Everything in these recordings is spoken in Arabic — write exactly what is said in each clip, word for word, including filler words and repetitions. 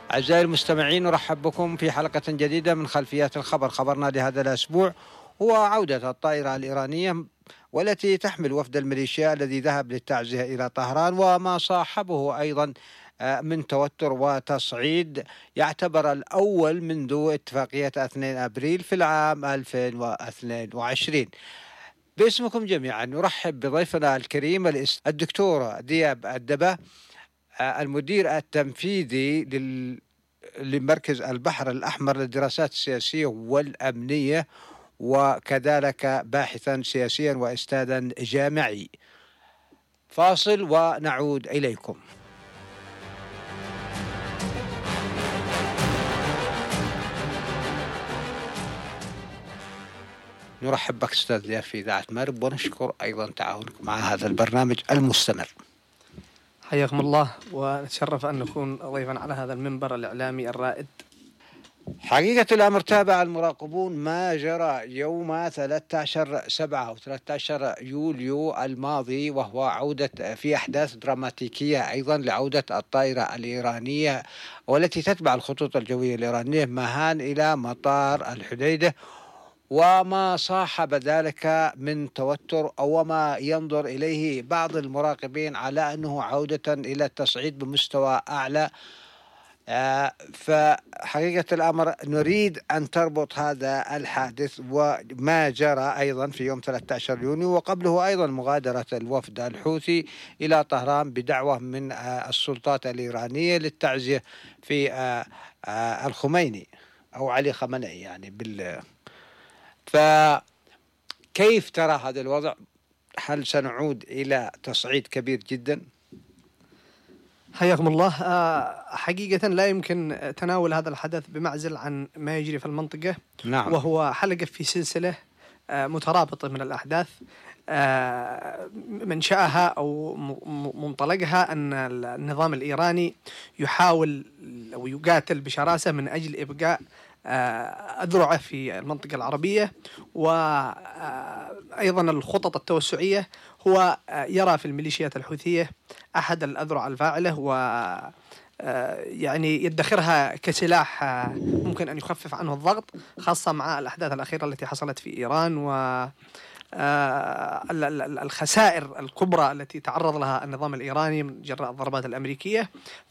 أعزائي المستمعين، نرحب بكم في حلقة جديدة من خلفيات الخبر. خبرنا لهذا الأسبوع هو عودة الطائرة الإيرانية والتي تحمل وفد الميليشيا الذي ذهب للتعزية إلى طهران، وما صاحبه أيضا من توتر وتصعيد يعتبر الأول منذ اتفاقية اثنين أبريل في العام ألفين واثنين وعشرين. باسمكم جميعا نرحب بضيفنا الكريم الدكتور دياب الدبة، المدير التنفيذي لل... لمركز البحر الأحمر للدراسات السياسية والأمنية، وكذلك باحثا سياسيا وأستاذا جامعي. فاصل ونعود إليكم. نرحب بك أستاذ دياب في إذاعة مأرب، ونشكر أيضا تعاونكم مع هذا البرنامج المستمر. حياكم الله، ونتشرف أن نكون ضيفا على هذا المنبر الإعلامي الرائد. حقيقة الأمر تابع المراقبون ما جرى يوم ثلاثة عشر سبعة أو ثلاثة عشر يوليو الماضي، وهو عودة في أحداث دراماتيكية أيضا لعودة الطائرة الإيرانية والتي تتبع الخطوط الجوية الإيرانية مهان إلى مطار الحديدة، وما صاحب ذلك من توتر أو ما ينظر إليه بعض المراقبين على أنه عودة إلى التصعيد بمستوى أعلى. آه فحقيقة الأمر نريد أن تربط هذا الحادث وما جرى أيضا في يوم ثلاثة عشر يونيو، وقبله أيضا مغادرة الوفد الحوثي إلى طهران بدعوة من آه السلطات الإيرانية للتعزية في آه آه الخميني أو علي خامنئي يعني بال فكيف ترى هذا الوضع؟ هل سنعود إلى تصعيد كبير جدا؟ حياكم الله. حقيقة لا يمكن تناول هذا الحدث بمعزل عن ما يجري في المنطقة. نعم. وهو حلقة في سلسلة مترابطة من الأحداث منشأها أو منطلقها أن النظام الإيراني يحاول أو يقاتل بشراسة من أجل إبقاء أذرعه في المنطقة العربية، وأيضا الخطط التوسعية. هو يرى في الميليشيات الحوثية أحد الأذرع الفاعلة، و يعني يدخرها كسلاح ممكن أن يخفف عنه الضغط، خاصة مع الأحداث الأخيرة التي حصلت في إيران و الخسائر الكبرى التي تعرض لها النظام الإيراني من جراء الضربات الأمريكية.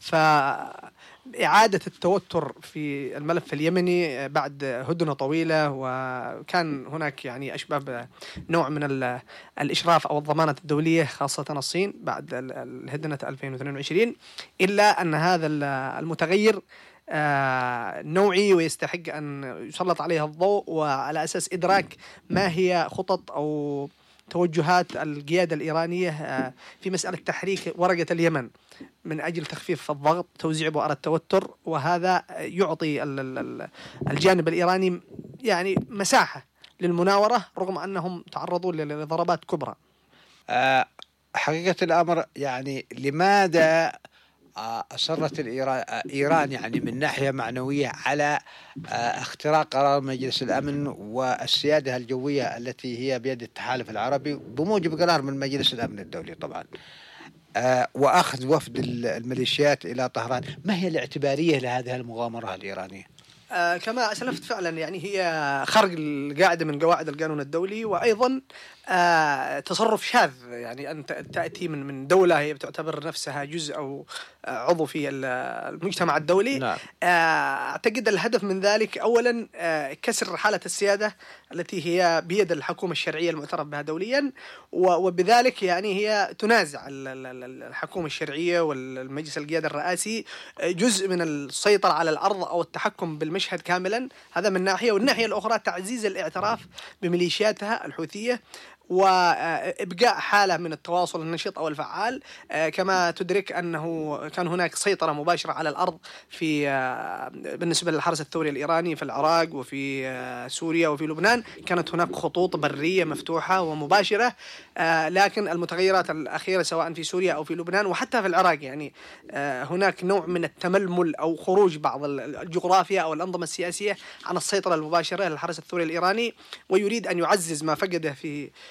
فإعادة التوتر في الملف اليمني بعد هدنة طويلة، وكان هناك يعني أشبه نوع من الإشراف أو الضمانة الدولية خاصة الصين بعد الهدنة ألفين واثنين وعشرين، إلا أن هذا المتغير آه نوعي ويستحق أن يسلط عليها الضوء، وعلى أساس إدراك ما هي خطط أو توجهات القيادة الإيرانية آه في مسألة تحريك ورقة اليمن من أجل تخفيف الضغط، توزيع بؤر التوتر. وهذا يعطي الجانب الإيراني يعني مساحة للمناورة رغم أنهم تعرضوا لضربات كبرى. آه حقيقة الأمر يعني لماذا أصرت إيران يعني من ناحية معنوية على اختراق قرار مجلس الأمن والسيادة الجوية التي هي بيد التحالف العربي بموجب قرار من مجلس الأمن الدولي طبعا، وأخذ وفد الميليشيات إلى طهران؟ ما هي الاعتبارية لهذه المغامرة الإيرانية؟ آه كما أسلفت فعلا يعني هي خرق القاعدة من قواعد القانون الدولي، وأيضا آه تصرف شاذ، يعني أن تأتي من من دولة هي بتعتبر نفسها جزء أو عضو في المجتمع الدولي. نعم. آه أعتقد الهدف من ذلك أولا آه كسر حالة السيادة التي هي بيد الحكومة الشرعية المعترف بها دوليا، وبذلك يعني هي تنازع الحكومة الشرعية والمجلس القيادة الرئاسي جزء من السيطرة على الأرض أو التحكم بالمشهد كاملا. هذا من ناحية، والناحية الأخرى تعزيز الاعتراف بميليشياتها الحوثية وإبقاء حالة من التواصل النشيط أو الفعال. كما تدرك أنه كان هناك سيطرة مباشرة على الأرض في بالنسبة للحرس الثوري الإيراني في العراق وفي سوريا وفي لبنان، كانت هناك خطوط برية مفتوحة ومباشرة. لكن المتغيرات الأخيرة سواء في سوريا أو في لبنان وحتى في العراق يعني هناك نوع من التململ أو خروج بعض الجغرافيا أو الأنظمة السياسية عن السيطرة المباشرة للحرس الثوري الإيراني، ويريد أن يعزز ما فقده في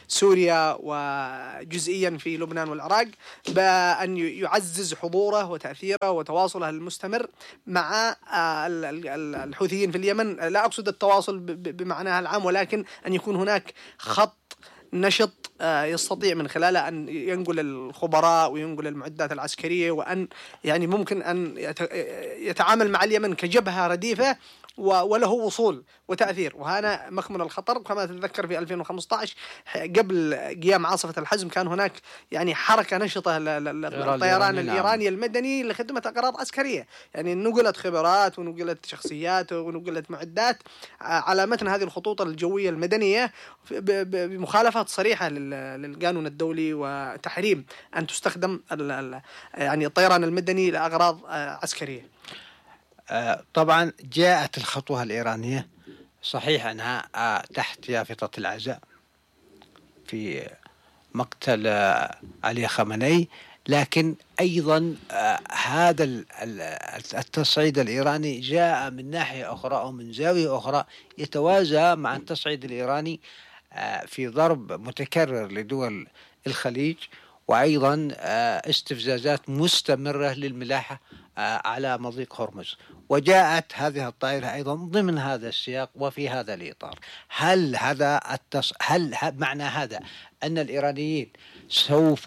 سوريا وجزئيا في لبنان والعراق، بأن يعزز حضوره وتأثيره وتواصله المستمر مع الحوثيين في اليمن. لا أقصد التواصل بمعناها العام، ولكن أن يكون هناك خط نشط يستطيع من خلاله أن ينقل الخبراء وينقل المعدات العسكرية، وأن يعني ممكن أن يتعامل مع اليمن كجبهة رديفة وله وصول وتأثير. وهنا مكمن الخطر. كما تتذكر في ألفين وخمسة عشر قبل قيام عاصفة الحزم كان هناك يعني حركة نشطة للطيران الإيراني المدني لخدمة أغراض عسكرية، يعني نقلت خبرات ونقلت شخصيات ونقلت معدات على متن هذه الخطوط الجوية المدنية بمخالفات صريحة للقانون الدولي وتحريم أن تستخدم يعني الطيران المدني لأغراض عسكرية. طبعا جاءت الخطوة الإيرانية صحيح أنها تحت يافطة العزاء في مقتل علي خامنئي، لكن أيضا هذا التصعيد الإيراني جاء من ناحية أخرى أو من زاوية أخرى يتوازى مع التصعيد الإيراني في ضرب متكرر لدول الخليج، وأيضا استفزازات مستمرة للملاحة على مضيق هرمز. وجاءت هذه الطائرة أيضا ضمن هذا السياق وفي هذا الإطار. هل هذا التص... هل معنى هذا أن الإيرانيين سوف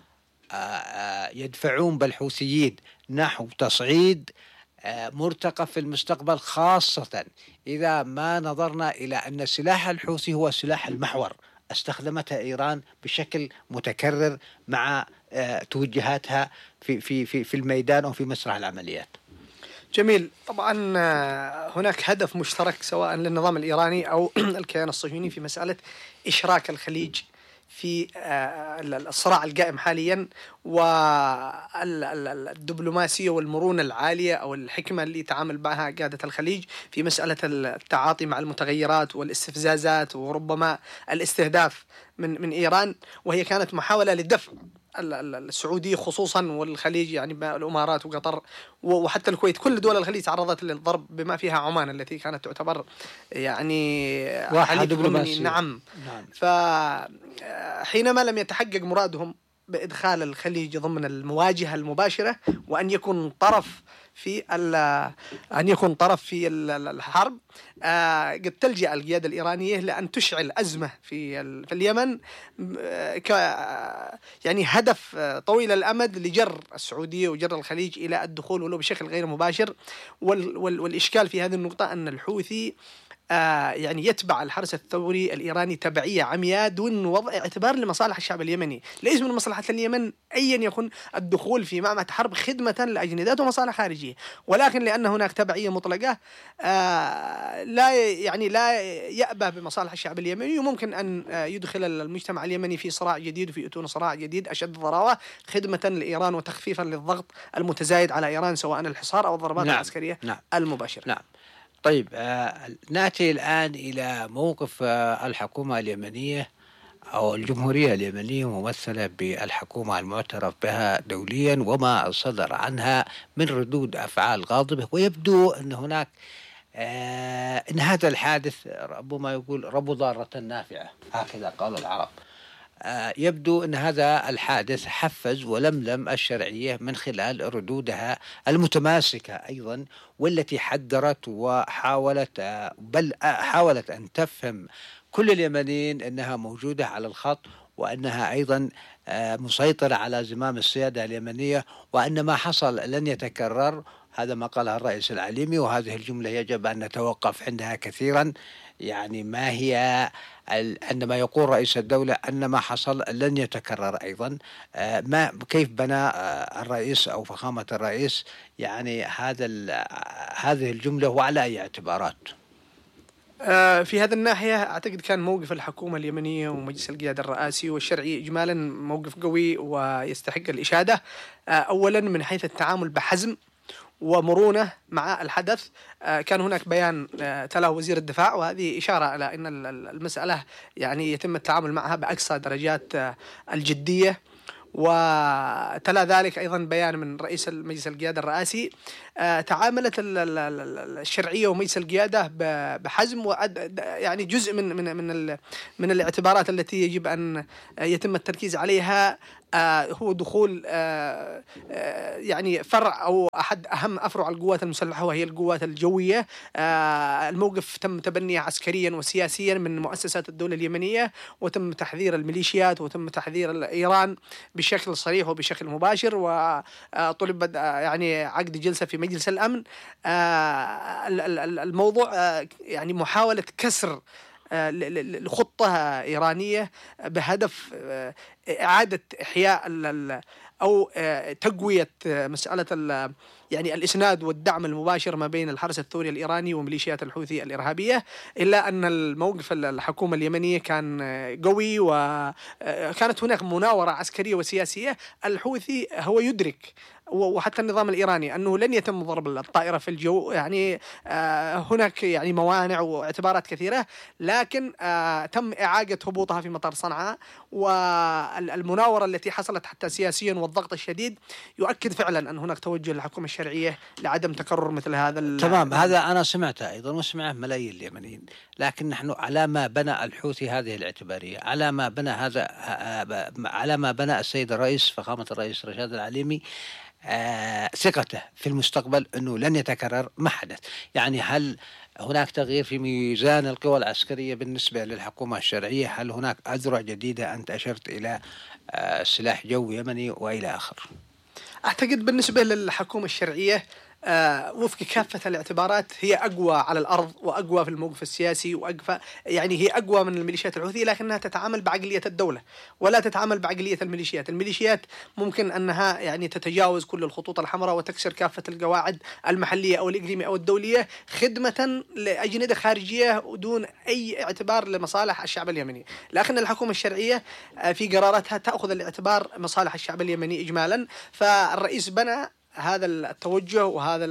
يدفعون بالحوثيين نحو تصعيد مرتقب في المستقبل، خاصة إذا ما نظرنا إلى أن سلاح الحوثي هو سلاح المحور استخدمتها إيران بشكل متكرر مع توجهاتها في في في في الميدان أو في مسرح العمليات؟ جميل. طبعا هناك هدف مشترك سواء للنظام الإيراني أو الكيان الصهيوني في مسألة إشراك الخليج في الصراع القائم حاليا، والدبلوماسية والمرونة العالية أو الحكمة اللي تعامل معها قادة الخليج في مسألة التعاطي مع المتغيرات والاستفزازات وربما الاستهداف من من إيران، وهي كانت محاولة لدفع السعودية خصوصا والخليج، يعني الإمارات وقطر وحتى الكويت. كل دول الخليج تعرضت للضرب بما فيها عمان التي كانت تعتبر يعني واحد دبلوماسي. نعم. نعم. فحينما لم يتحقق مرادهم بإدخال الخليج ضمن المواجهة المباشرة وأن يكون طرف في أن يكون طرف في الحرب، قد تلجأ القيادة الإيرانية لأن تشعل أزمة في في اليمن ك يعني هدف طويل الأمد لجر السعودية وجر الخليج إلى الدخول ولو بشكل غير مباشر. والإشكال في هذه النقطة أن الحوثي آه يعني يتبع الحرس الثوري الإيراني تبعية عمياء دون وضع اعتبار لمصالح الشعب اليمني. ليس من مصلحة اليمن أيا يكن الدخول في معمعة حرب خدمة لأجندات ومصالح خارجية، ولكن لأن هناك تبعية مطلقة آه لا يعني لا يأبى بمصالح الشعب اليمني، وممكن أن يدخل المجتمع اليمني في صراع جديد وفي أتون صراع جديد أشد ضراوة خدمة لإيران وتخفيفا للضغط المتزايد على إيران سواء الحصار أو الضربات نعم. العسكرية نعم. المباشرة. نعم. طيب آه نأتي الآن إلى موقف آه الحكومة اليمنية أو الجمهورية اليمنية ممثلة بالحكومة المعترف بها دوليا وما صدر عنها من ردود أفعال غاضبة. ويبدو أن هناك آه أن هذا الحادث ربما يقول رب ضارة نافعة، هكذا قال العرب. يبدو أن هذا الحادث حفز ولملم الشرعية من خلال ردودها المتماسكة أيضا، والتي حذرت وحاولت بل حاولت أن تفهم كل اليمنيين أنها موجودة على الخط، وأنها أيضا مسيطرة على زمام السيادة اليمنية، وأن ما حصل لن يتكرر. هذا ما قاله الرئيس العليمي، وهذه الجملة يجب أن نتوقف عندها كثيرا. يعني ما هي عندما يقول رئيس الدولة أن ما حصل لن يتكرر أيضا، ما كيف بنى الرئيس أو فخامة الرئيس يعني هذا هذه الجملة وعلى أي اعتبارات؟ في هذا الناحية أعتقد كان موقف الحكومة اليمنية ومجلس القيادة الرئاسي والشرعي إجمالا موقف قوي ويستحق الإشادة. أولا من حيث التعامل بحزم ومرونة مع الحدث. كان هناك بيان تلاه وزير الدفاع، وهذه إشارة على أن المسألة يعني يتم التعامل معها بأقصى درجات الجدية، وتلا ذلك أيضا بيان من رئيس مجلس القيادة الرئاسي. تعاملت الشرعية ومجلس القيادة بحزم، يعني جزء من من من من الاعتبارات التي يجب أن يتم التركيز عليها هو دخول يعني فرع أو أحد أهم أفرع القوات المسلحة وهي القوات الجوية. الموقف تم تبنيه عسكريا وسياسيا من مؤسسات الدولة اليمنية، وتم تحذير الميليشيات وتم تحذير إيران بشكل صريح وبشكل مباشر، وطلب يعني عقد جلسة في مجلس الأمن. الموضوع يعني محاولة كسر لخطة إيرانية بهدف إعادة إحياء أو تقوية مسألة يعني الإسناد والدعم المباشر ما بين الحرس الثوري الإيراني وميليشيات الحوثي الإرهابية. إلا أن الموقف الحكومة اليمنية كان قوي، وكانت هناك مناورة عسكرية وسياسية. الحوثي هو يدرك وحتى النظام الإيراني أنه لن يتم ضرب الطائرة في الجو، يعني هناك يعني موانع واعتبارات كثيرة، لكن تم إعادة هبوطها في مطار صنعاء. والمناورة التي حصلت حتى سياسيا والضغط الشديد يؤكد فعلا أن هناك توجه للحكومة الشرعية لعدم تكرر مثل هذا. تمام، هذا أنا سمعته أيضا وسمعه ملايين اليمنيين. لكن نحن على ما بنى الحوثي هذه الاعتبارية، على ما بنى هذا على ما بنى السيد الرئيس فخامة الرئيس رشاد العليمي آه ثقته في المستقبل أنه لن يتكرر ما حدث. يعني هل هناك تغيير في ميزان القوى العسكرية بالنسبة للحكومة الشرعية؟ هل هناك أذرع جديدة؟ أنت أشرت إلى آه سلاح جوي يمني وإلى آخر. أعتقد بالنسبة للحكومة الشرعية آه وفق كافة الاعتبارات هي أقوى على الأرض وأقوى في الموقف السياسي وأقوى، يعني هي أقوى من الميليشيات الحوثية، لكنها تتعامل بعقلية الدولة ولا تتعامل بعقلية الميليشيات. الميليشيات ممكن أنها يعني تتجاوز كل الخطوط الحمراء وتكسر كافة القواعد المحلية أو الإقليمية أو الدولية خدمة لأجندة خارجية ودون أي اعتبار لمصالح الشعب اليمني. لكن الحكومة الشرعية آه في قراراتها تأخذ الاعتبار مصالح الشعب اليمني إجمالا. فالرئيس بنى هذا التوجه وهذا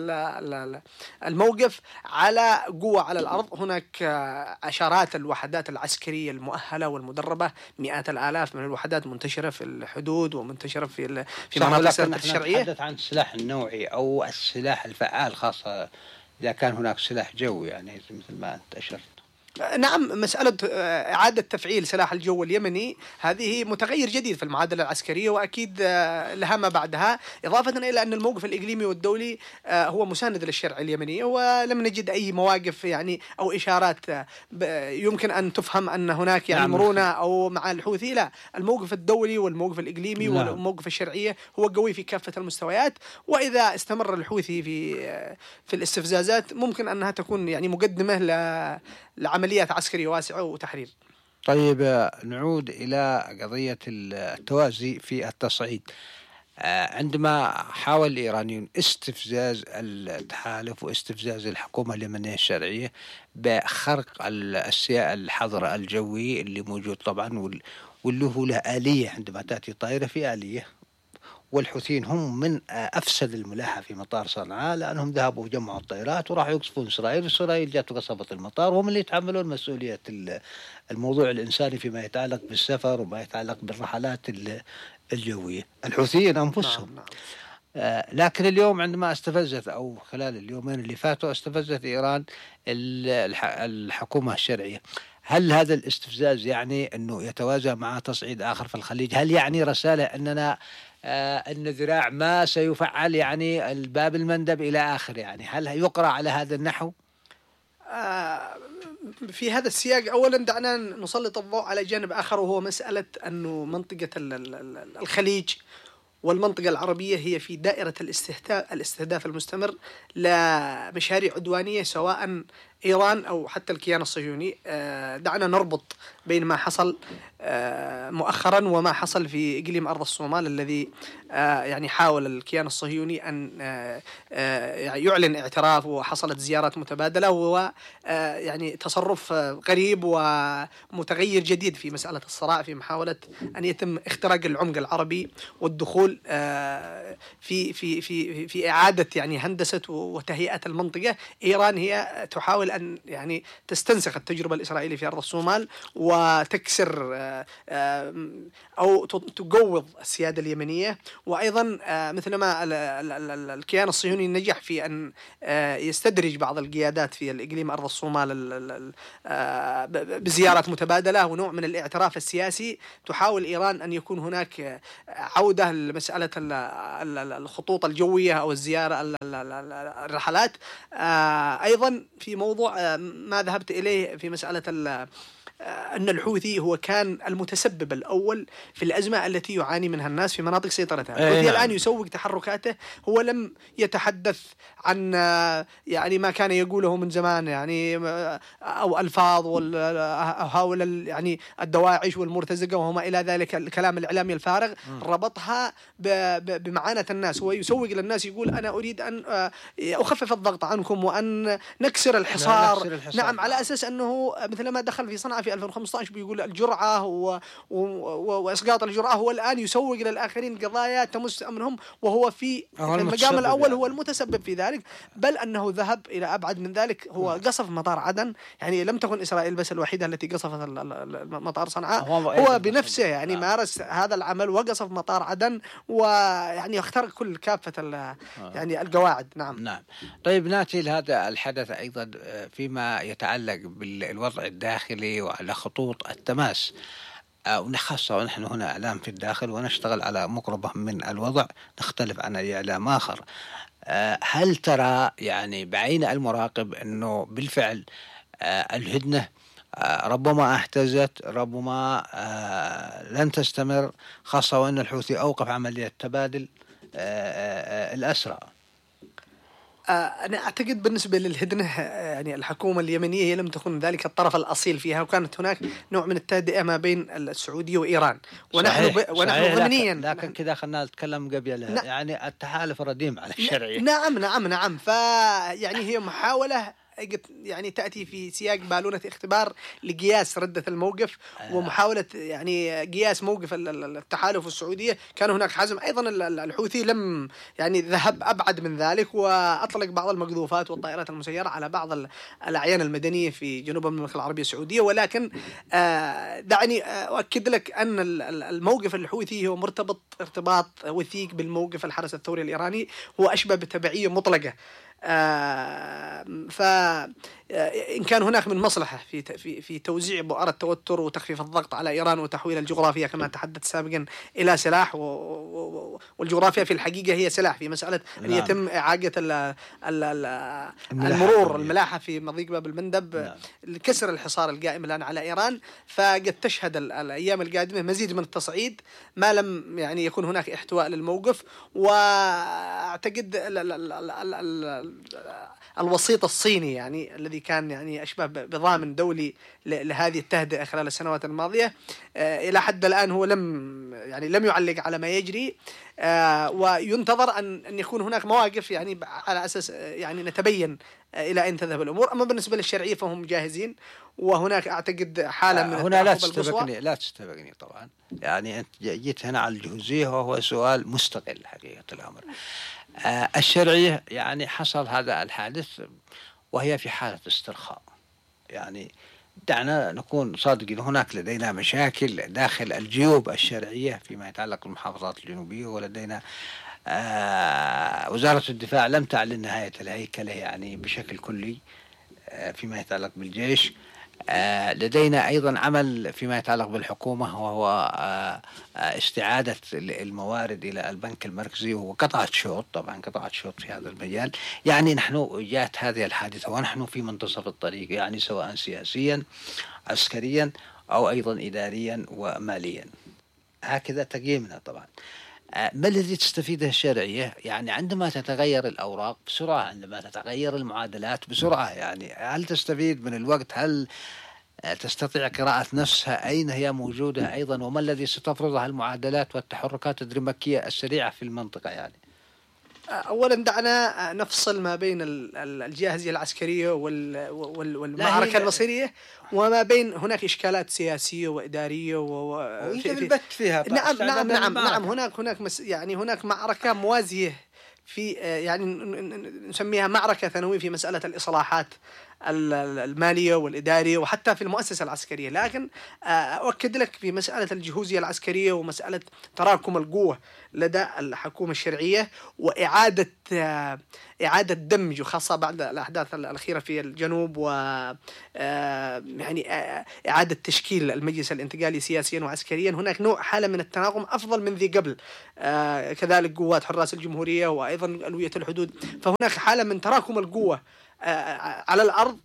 الموقف على قوة على الأرض. هناك عشرات الوحدات العسكرية المؤهلة والمدربة، مئات الآلاف من الوحدات منتشرة في الحدود ومنتشرة في في مناطق الشرعية. نتحدث عن السلاح النوعي أو السلاح الفعال، خاصة إذا كان هناك سلاح جوي، يعني مثل ما أنت أشرت. نعم، مسألة إعادة تفعيل سلاح الجو اليمني هذه متغير جديد في المعادلة العسكرية، وأكيد لها ما بعدها، إضافة إلى أن الموقف الإقليمي والدولي هو مساند للشرع اليمني، ولم نجد أي مواقف يعني أو إشارات يمكن أن تفهم أن هناك يعني مرونة أو مع الحوثي. لا، الموقف الدولي والموقف الإقليمي لا. والموقف الشرعية هو قوي في كافة المستويات. وإذا استمر الحوثي في في الاستفزازات ممكن أنها تكون يعني مقدمة ل لعمليات عسكرية واسعة وتحرير. طيب، نعود إلى قضية التوازي في التصعيد. عندما حاول الإيرانيون استفزاز التحالف واستفزاز الحكومة اليمنية الشرعية بخرق الحظر الجوي اللي موجود طبعا، واللي هو له آلية، عندما تأتي طائرة في آلية، والحوثيين هم من أفسد الملاحة في مطار صنعاء، لأنهم ذهبوا وجمعوا الطائرات وراحوا يقصفون إسرائيل، وإسرائيل جات وقصفت المطار، وهم اللي يتحملون مسؤولية الموضوع الإنساني فيما يتعلق بالسفر وما يتعلق بالرحلات الجوية، الحوثيين أنفسهم. نعم نعم. آه لكن اليوم عندما استفزت، أو خلال اليومين اللي فاتوا استفزت إيران الحكومة الشرعية، هل هذا الاستفزاز يعني أنه يتوازى مع تصعيد آخر في الخليج؟ هل يعني رسالة أننا آه أن ذراع ما سيفعل، يعني الباب المندب إلى آخر؟ يعني هل يقرأ على هذا النحو؟ آه في هذا السياق أولا دعنا نسلط الضوء على جانب آخر، وهو مسألة أنه منطقة الخليج والمنطقة العربية هي في دائرة الاستهداف المستمر لمشاريع عدوانية، سواء إيران أو حتى الكيان الصهيوني. دعنا نربط بين ما حصل مؤخرا وما حصل في إقليم أرض الصومال، الذي يعني حاول الكيان الصهيوني أن يعلن اعتراف، وحصلت زيارات متبادلة، وهو يعني تصرف غريب ومتغير جديد في مسألة الصراع، في محاولة أن يتم اختراق العمق العربي والدخول في في في في إعادة يعني هندسة وتهيئة المنطقة. إيران هي تحاول أن يعني تستنسخ التجربة الإسرائيلية في أرض الصومال وتكسر أو تقوض السيادة اليمنية. وأيضا مثلما الكيان الصهيوني نجح في أن يستدرج بعض القيادات في الإقليم أرض الصومال بزيارات متبادلة ونوع من الاعتراف السياسي، تحاول إيران أن يكون هناك عودة لمسألة الخطوط الجوية أو الزيارة الرحلات. أيضا في موضوع ما ذهبت إليه في مسألة أن الحوثي هو كان المتسبب الأول في الأزمة التي يعاني منها الناس في مناطق سيطرتها. الحوثي الآن يسوق تحركاته، هو لم يتحدث عن يعني ما كان يقوله من زمان يعني أو ألفاظ وهؤلاء يعني الدواعش والمرتزقة وما إلى ذلك، الكلام الإعلامي الفارغ ربطها بمعاناة الناس. هو يسوق للناس يقول أنا أريد أن أخفف الضغط عنكم وأن نكسر الحصار. نكسر الحصار. نعم، على أساس أنه مثلما دخل في صنعاء في ألفين وخمسة عشر بيقول الجرعة و... و... وإسقاط الجرعة. هو الآن يسوق للآخرين قضايا تمس أمرهم، وهو في المقام الأول يعني. هو المتسبب في ذلك، بل أنه ذهب إلى أبعد من ذلك. هو قصف مطار عدن، يعني لم تكن إسرائيل بس الوحيدة التي قصفت مطار صنعاء، هو, هو بنفسه يعني مارس هذا العمل وقصف مطار عدن، ويعني اخترق كل كافة يعني القواعد. نعم نعم. طيب نأتي لهذا الحدث أيضا فيما يتعلق بالوضع الداخلي وعلى خطوط التماس، ونخصه ونحن هنا إعلام في الداخل ونشتغل على مقربة من الوضع، نختلف عن أي إعلام آخر. هل ترى يعني بعين المراقب أنه بالفعل الهدنة ربما احتزت، ربما لن تستمر، خاصة وأن الحوثي أوقف عملية تبادل الأسرى؟ أنا أعتقد بالنسبة للهدنة يعني الحكومة اليمنية هي لم تكن ذلك الطرف الأصيل فيها، وكانت هناك نوع من التهدئة ما بين السعودية وإيران. ونحن ب... ونحن ضمنيا، لكن كذا خلنا نتكلم قبل ن... يعني التحالف رديم على الشرعية. نعم نعم نعم. فيعني هي محاولة يعني تأتي في سياق بالونة اختبار لقياس ردة الموقف آه. ومحاولة يعني قياس موقف التحالف السعودية. كان هناك حزم. أيضا الحوثي لم يعني ذهب أبعد من ذلك، وأطلق بعض المقذوفات والطائرات المسيرة على بعض الأعيان المدنية في جنوب المملكة العربية السعودية. ولكن آه دعني أؤكد لك أن الموقف الحوثي هو مرتبط ارتباط وثيق بالموقف الحرس الثوري الإيراني، هو أشبه بتبعية مطلقة. آه فإن كان هناك من مصلحة في في في توزيع بؤر التوتر وتخفيف الضغط على إيران وتحويل الجغرافيا كما تحدث سابقا إلى سلاح، والجغرافيا في الحقيقة هي سلاح في مسألة أن نعم. يتم إعادة المرور الملاحة في مضيق باب المندب نعم. لكسر الحصار القائم الآن على إيران. فقد تشهد الأيام القادمة مزيد من التصعيد ما لم يعني يكون هناك احتواء للموقف. وأعتقد الوسيط الصيني يعني الذي كان يعني أشبه بضامن دولي لهذه التهدئة خلال السنوات الماضية إلى حد الآن هو لم يعني لم يعلق على ما يجري، وينتظر أن أن يكون هناك مواقف يعني على أساس يعني نتبين إلى أين تذهب الأمور. أما بالنسبة للشرعية فهم جاهزين، وهناك أعتقد حالة من هنا لا تستبقني لا تستبقني طبعا، يعني أنت جيت هنا على الجهوزية وهو سؤال مستقل حقيقة الأمر. آه الشرعية يعني حصل هذا الحادث وهي في حالة استرخاء، يعني دعنا نكون صادقين، هناك لدينا مشاكل داخل الجيوب الشرعية فيما يتعلق بالمحافظات الجنوبية، ولدينا آه وزارة الدفاع لم تعلن نهاية الهيكلة يعني بشكل كلي آه فيما يتعلق بالجيش. آه لدينا أيضا عمل فيما يتعلق بالحكومة وهو آه استعادة الموارد إلى البنك المركزي، وقطعة شوط طبعا قطعة شوط في هذا المجال. يعني نحن جاءت هذه الحادثة ونحن في منتصف الطريق، يعني سواء سياسيا عسكريا أو أيضا إداريا وماليا، هكذا تقييمنا طبعا. ما الذي تستفيده الشرعية؟ يعني عندما تتغير الأوراق بسرعة، عندما تتغير المعادلات بسرعة، يعني هل تستفيد من الوقت؟ هل تستطيع قراءة نفسها أين هي موجودة أيضا؟ وما الذي ستفرضها المعادلات والتحركات الدراميكية السريعة في المنطقة؟ يعني أولا دعنا نفصل ما بين الجاهزية العسكرية والمعركة المصيرية وما بين هناك إشكالات سياسية وإدارية وفي البت فيها. نعم نعم نعم نعم هناك هناك مس يعني هناك معركة موازية في يعني نسميها معركة ثانوية في مسألة الإصلاحات المالية والإدارية وحتى في المؤسسة العسكرية. لكن أؤكد لك في مسألة الجهوزية العسكرية ومسألة تراكم القوة لدى الحكومة الشرعية وإعادة إعادة دمج، وخاصة بعد الأحداث الأخيرة في الجنوب، و يعني إعادة تشكيل المجلس الانتقالي سياسيا وعسكريا، هناك نوع حالة من التناغم أفضل من ذي قبل. كذلك قوات حراس الجمهورية وأيضا ألوية الحدود، فهناك حالة من تراكم القوة على الأرض.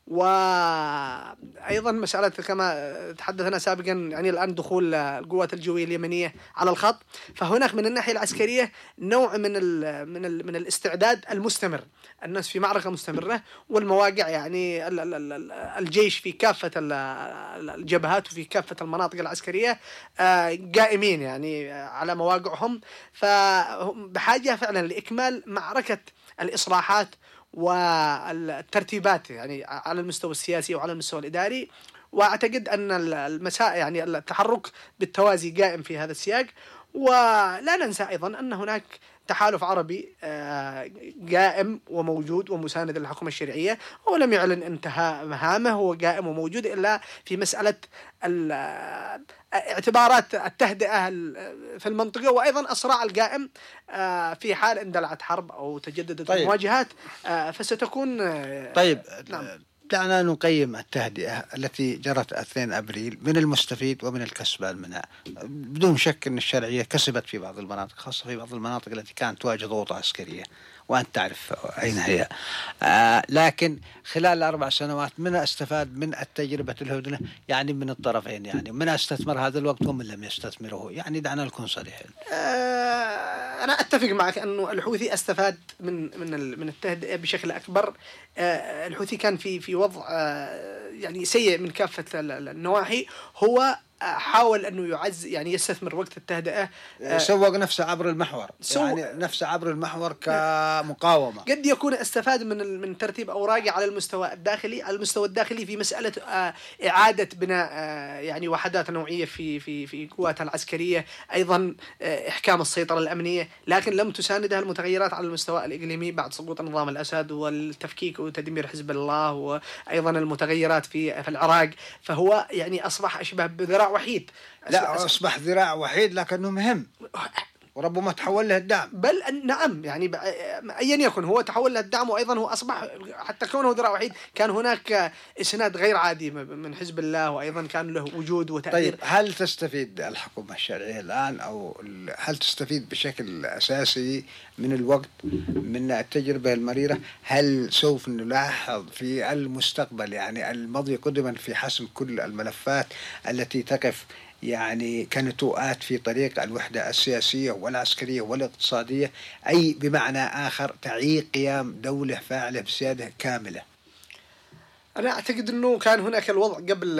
وأيضا مسألة كما تحدثنا سابقا يعني الآن دخول القوات الجوية اليمنية على الخط، فهناك من الناحية العسكرية نوع من ال من ال من الاستعداد المستمر، الناس في معركة مستمرة، والمواقع يعني الجيش في كافة الجبهات وفي كافة المناطق العسكرية قائمين يعني على مواقعهم، فبحاجة فعلا لإكمال معركة الإصلاحات والترتيبات يعني على المستوى السياسي وعلى المستوى الإداري. وأعتقد أن المساء يعني التحرك بالتوازي قائم في هذا السياق. ولا ننسى أيضا أن هناك تحالف عربي قائم وموجود ومساند للحكومة الشرعية، ولم يعلن انتهاء مهامه، هو قائم وموجود إلا في مسألة اعتبارات التهدئة في المنطقة، وأيضا الصراع القائم في حال اندلعت حرب أو تجددت طيب. المواجهات فستكون طيب نعم. دعنا نقيم التهدئة التي جرت اثنين أبريل، من المستفيد ومن الكسبان منها. بدون شك أن الشرعية كسبت في بعض المناطق، خاصة في بعض المناطق التي كانت تواجه ضغوط عسكرية وأنت تعرف أين هي. آه لكن خلال الأربع سنوات من استفاد من التجربة الهدنة يعني من الطرفين، يعني من استثمر هذا الوقت ومن لم يستثمره، يعني دعنا نكون صريحين. آه أنا أتفق معك أنه الحوثي استفاد من من من التهدئة بشكل أكبر. آه الحوثي كان في في وضع آه يعني سيء من كافة النواحي، هو حاول أنه يعز يعني يستثمر وقت التهدئة، سوق نفسه عبر المحور، يعني نفسه عبر المحور كمقاومة. قد يكون استفاد من من ترتيب أوراقه على المستوى الداخلي، على المستوى الداخلي في مسألة إعادة بناء يعني وحدات نوعية في في في قواتها العسكرية، أيضا إحكام السيطرة الأمنية، لكن لم تساندها المتغيرات على المستوى الإقليمي بعد سقوط نظام الأسد والتفكيك وتدمير حزب الله، وأيضا المتغيرات في في العراق. فهو يعني أصبح أشبه بذراع وحيد. لا أصبح ذراع وحيد لكنه مهم، وربما تحول له الدعم. بل نعم يعني أيا يكن هو تحول له الدعم، وأيضا هو أصبح حتى كونه ذراع وحيد كان هناك إسناد غير عادي من حزب الله، وأيضا كان له وجود وتأثير. طيب هل تستفيد الحكومة الشرعية الآن، أو هل تستفيد بشكل أساسي من الوقت من التجربة المريرة؟ هل سوف نلاحظ في المستقبل يعني الماضي قدما في حسم كل الملفات التي تقف يعني كنتوءات في طريق الوحدة السياسية والعسكرية والاقتصادية، أي بمعنى آخر تعيق قيام دولة فاعلة بسيادة كاملة؟ أنا أعتقد أنه كان هناك الوضع قبل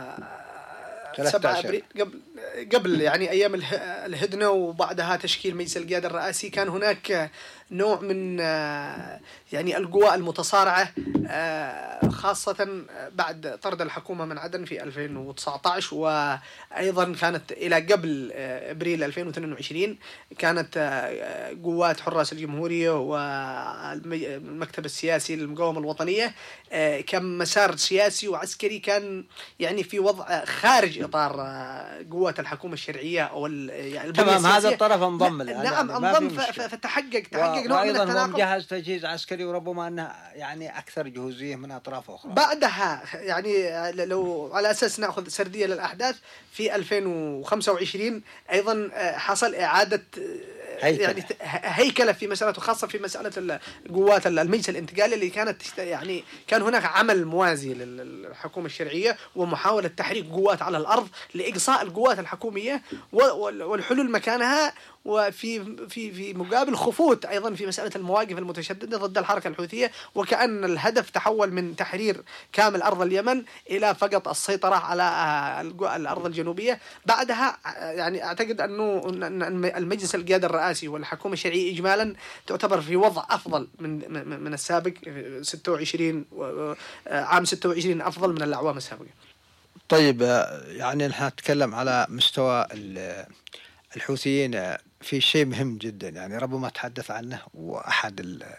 سبعة أبريل، قبل قبل يعني أيام الهدنة وبعدها تشكيل مجلس القيادة الرئاسي، كان هناك نوع من يعني القوى المتصارعة، خاصة بعد طرد الحكومة من عدن في ألفين وتسعة عشر، وأيضا كانت إلى قبل أبريل ألفين واثنين وعشرين كانت قوات حراس الجمهورية والمكتب السياسي للمقاومة الوطنية كمسار سياسي وعسكري كان يعني في وضع خارج إطار قوات الحكومة الشرعية أو يعني تمام. هذا الطرف انضم الآن، نعم يعني انضم فتحقق تحقق نوع من التناقض، وأيضا مجهز تجهيز عسكري، وربما أنها يعني أكثر جهوزية من أطراف أخرى. بعدها يعني لو على أساس نأخذ سردية للأحداث في ألفين وخمسة وعشرين أيضا حصل إعادة هيكلة. يعني هيكلة في مسألة، خاصة في مسألة القوات المجلس الانتقالي اللي كانت يعني كان هناك عمل موازي للحكومة الشرعية ومحاولة تحريك قوات على الأرض لإقصاء القوات الحكومية والحلول مكانها، وفي في في مقابل خفوت أيضا في مسألة المواقف المتشددة ضد الحركة الحوثية، وكأن الهدف تحول من تحرير كامل أرض اليمن إلى فقط السيطرة على الأرض الجنوبية. بعدها يعني أعتقد أنه المجلس القيادة الرئاسي والحكومة الشرعية إجمالا تعتبر في وضع أفضل من من السابق. ستة وعشرين عام ستة وعشرين أفضل من الأعوام السابقة. طيب يعني نحن نتكلم على مستوى الحوثيين في شيء مهم جدا، يعني ربما تحدث عنه، وأحد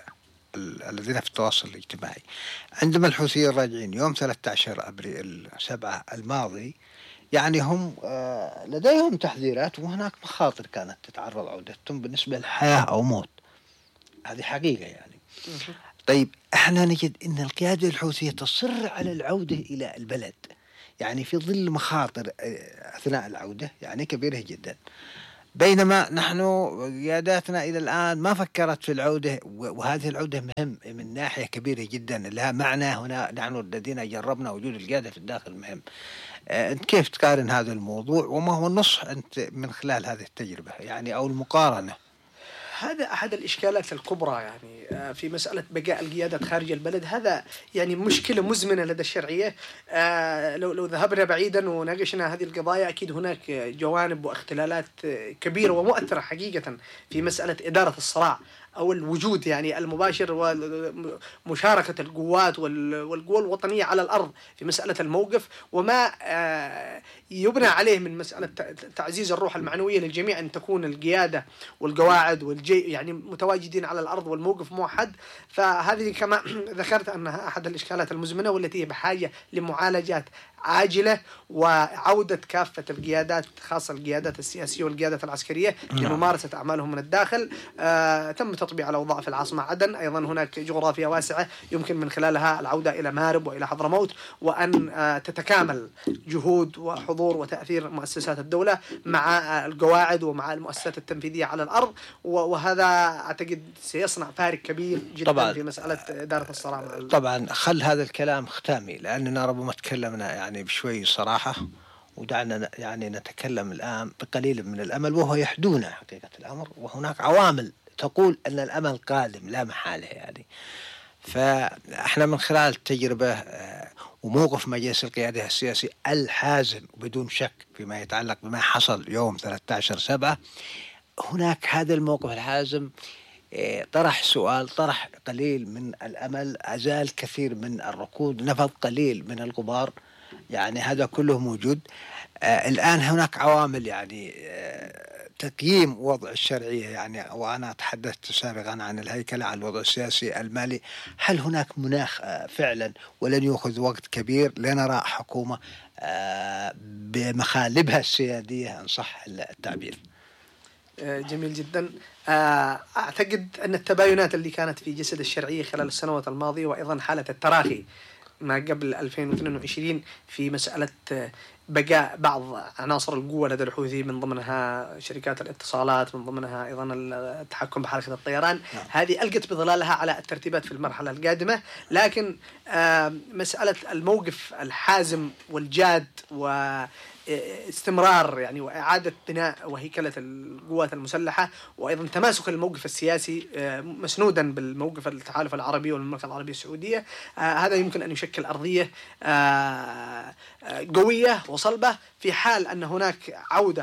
الذين في التواصل الاجتماعي، عندما الحوثيين راجعين يوم ثلاثة عشر أبريل سبعة الماضي، يعني هم لديهم تحذيرات وهناك مخاطر كانت تتعرض عودتهم بالنسبة لحياة أو موت. هذه حقيقة يعني. طيب احنا نجد ان القيادة الحوثية تصر على العودة الى البلد، يعني في ظل مخاطر اثناء العودة يعني كبيرة جدا، بينما نحن قياداتنا الى الان ما فكرت في العودة، وهذه العودة مهم من ناحية كبيرة جدا لها معنى. هنا نحن الذين جربنا وجود القيادة في الداخل مهم. انت كيف تقارن هذا الموضوع، وما هو النصح انت من خلال هذه التجربة يعني او المقارنة؟ هذا أحد الإشكالات الكبرى يعني في مسألة بقاء القيادة خارج البلد. هذا يعني مشكلة مزمنة لدى الشرعية. لو لو ذهبنا بعيدا وناقشنا هذه القضايا، أكيد هناك جوانب واختلالات كبيرة ومؤثرة حقيقة في مسألة إدارة الصراع أو الوجود يعني المباشر ومشاركة القوات والقوى الوطنية على الأرض في مسألة الموقف، وما يبنى عليه من مسألة تعزيز الروح المعنوية للجميع، أن تكون القيادة والقواعد والجي يعني متواجدين على الأرض والموقف موحد. فهذه كما ذكرت أنها أحد الإشكالات المزمنة والتي هي بحاجة لمعالجات عاجلة، وعودة كافة القيادات خاصة القيادات السياسية والقيادات العسكرية لممارسة أعمالهم من الداخل. آه تم تطبيع الأوضاع في العاصمة عدن، أيضا هناك جغرافيا واسعة يمكن من خلالها العودة إلى مارب وإلى حضرموت، وأن آه تتكامل جهود وحضور وتأثير مؤسسات الدولة مع آه القواعد ومع المؤسسات التنفيذية على الأرض، وهذا أعتقد سيصنع فارق كبير جدا طبعا في مسألة إدارة الصراع. طبعا خل هذا الكلام ختامي، لأننا ربما تكلمنا يعني بشوي صراحة، ودعنا يعني نتكلم الآن بقليل من الأمل وهو يحدونا حقيقة الأمر، وهناك عوامل تقول أن الأمل قادم لا محالة يعني. فإحنا من خلال التجربة وموقف مجلس القيادة السياسي الحازم بدون شك فيما يتعلق بما حصل يوم ثلاثة عشر سبعة، هناك هذا الموقف الحازم طرح سؤال، طرح قليل من الأمل، أزال كثير من الركود، نفض قليل من الغبار، يعني هذا كله موجود. آه الآن هناك عوامل يعني آه تقييم وضع الشرعية يعني، وأنا تحدثت سابقا عن الهيكلة، عن الوضع السياسي المالي. هل هناك مناخ آه فعلا ولن يأخذ وقت كبير لنرى حكومة آه بمخالبها السيادية إن صح التعبير؟ جميل جدا. أعتقد أن التباينات اللي كانت في جسد الشرعية خلال السنوات الماضية، وأيضا حالة التراخي ما قبل ألفين واثنين وعشرين في مسألة بقاء بعض عناصر القوة لدى الحوثي، من ضمنها شركات الاتصالات، من ضمنها أيضا التحكم بحركة الطيران، هذه ألقت بظلالها على الترتيبات في المرحلة القادمة. لكن مسألة الموقف الحازم والجاد واستمرار يعني وإعادة بناء وهيكلة القوات المسلحة، وأيضا تماسك الموقف السياسي مسنودا بالموقف التحالف العربي والمملكة العربية السعودية، هذا يمكن أن يشكل أرضية قوية وصلبة في حال أن هناك عودة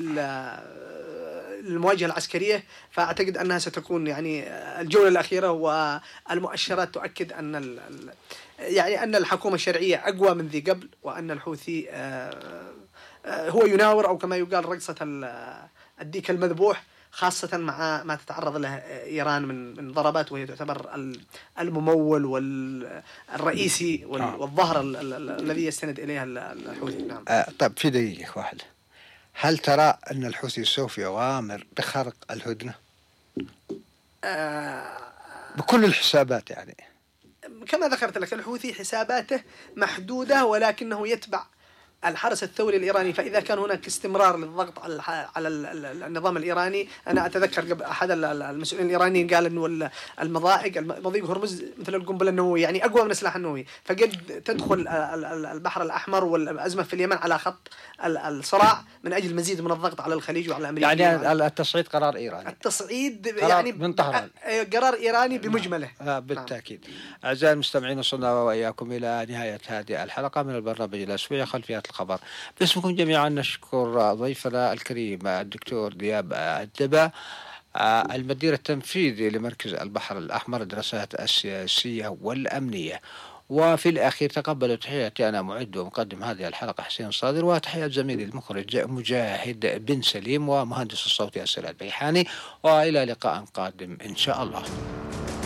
للمواجهة العسكرية. فأعتقد أنها ستكون يعني الجولة الأخيرة، والمؤشرات تؤكد أن يعني أن الحكومة الشرعية أقوى من ذي قبل، وأن الحوثي هو يناور أو كما يقال رقصة الديك المذبوح، خاصة مع ما تتعرض له إيران من من ضربات، وهي تعتبر الممول والرئيسي والظهر الذي يستند إليها الحوثي. نعم. آه طيب في دقيقة واحدة، هل ترى أن الحوثي سوف يغامر بخرق الهدنة؟ آه بكل الحسابات يعني. كما ذكرت لك الحوثي حساباته محدودة، ولكنه يتبع الحرس الثوري الإيراني. فإذا كان هناك استمرار للضغط على على النظام الإيراني، أنا أتذكر قبل أحد المسؤولين الإيرانيين قال إنه المضائق مضيق هرمز مثل القنبلة النووية، يعني أقوى من السلاح النووي، فقد تدخل البحر الأحمر والأزمة في اليمن على خط الصراع من أجل مزيد من الضغط على الخليج وعلى أمريكا. يعني التصعيد قرار إيراني، التصعيد قرار يعني من طهران، قرار إيراني بمجمله. آه بالتأكيد. نعم. أعزائي المستمعين، وصلنا وإياكم إلى نهاية هذه الحلقة من البرنامج الأسبوعي خلفيات الخبر. باسمكم جميعا نشكر ضيفنا الكريم الدكتور دياب الدبا، المدير التنفيذي لمركز البحر الأحمر للدراسات السياسية والأمنية. وفي الأخير تقبلوا تحياتي أنا معد ومقدم هذه الحلقة حسين صادر، وتحيات زميلي المخرج مجاهد بن سليم، ومهندس الصوت ياسر البيحاني، وإلى لقاء قادم إن شاء الله.